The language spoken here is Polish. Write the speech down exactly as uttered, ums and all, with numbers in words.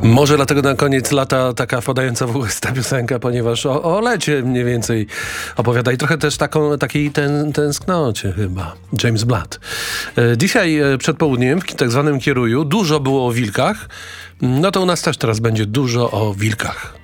Może dlatego na koniec lata taka wpadająca w usta ta piosenka, ponieważ o, o lecie mniej więcej opowiada i trochę też taką, takiej ten, tęsknocie chyba. James Blunt. E, dzisiaj e, przed południem w tak zwanym Kieruju dużo było o wilkach. No to u nas też teraz będzie dużo o wilkach.